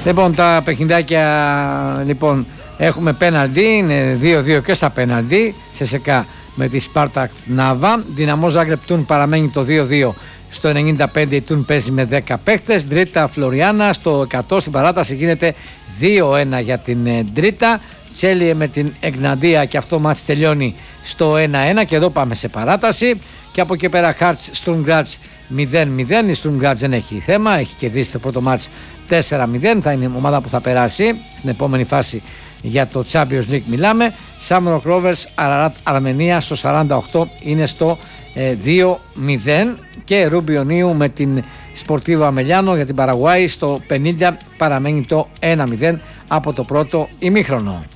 Λοιπόν, τα παιχνιδάκια λοιπόν έχουμε πέναλτι, είναι 2-2 και στα πέναλτι. ΣΣΚΑ με τη Σπάρτακ Νάβα. Δυναμό Ζάγκρεπ Τούν παραμένει το 2-2. Στο 95 η Τούν παίζει με 10 παίχτες. Ντρίτα Φλωριάνα στο 100 στην παράταση γίνεται 2-1 για την Ντρίτα. Τσέλιε με την Εγναντία και αυτό μάτς τελειώνει στο 1-1 και εδώ πάμε σε παράταση. Και από εκεί πέρα Χάρτς Στουρμγκράτς 0-0. Η Στουρμγκράτς δεν έχει θέμα, έχει κερδίσει το πρώτο μάτς 4-0. Θα είναι η ομάδα που θα περάσει στην επόμενη φάση για το Champions League μιλάμε. Σάμροκ Ρόβερς Αραράτ Αρμενία στο 48 είναι στο 2-0 και Ρουμπιονίου με την Σπορτίβο Αμελιάνο για την Παραγουάη στο 50 παραμένει το 1-0 από το πρώτο ημίχρονο.